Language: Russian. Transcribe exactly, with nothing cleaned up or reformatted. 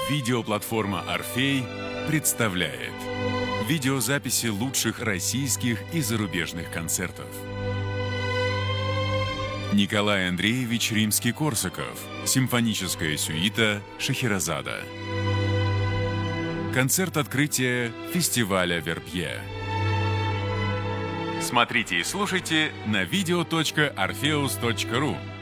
Видеоплатформа «Орфей» представляет видеозаписи лучших российских и зарубежных концертов. Николай Андреевич Римский-Корсаков. Симфоническая сюита Шахерезада. Концерт открытия фестиваля «Вербье». Смотрите и слушайте на видео точка орфеус точка ру.